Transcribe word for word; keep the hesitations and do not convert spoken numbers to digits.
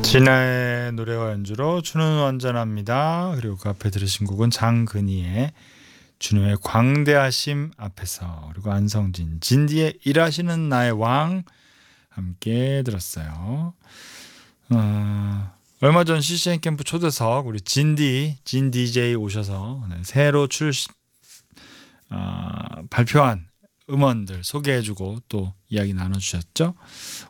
진아의 노래와 연주로 주는 완전합니다. 그리고 그 앞에 들으신 곡은 장근희의 주님의 광대하심 앞에서, 그리고 안성진, 진디의 일하시는 나의 왕 함께 들었어요. 어, 얼마 전 씨씨엔 캠프 초대석 우리 진디, 진 디제이 오셔서 네, 새로 출 어, 발표한 음원들 소개해주고 또 이야기 나눠주셨죠.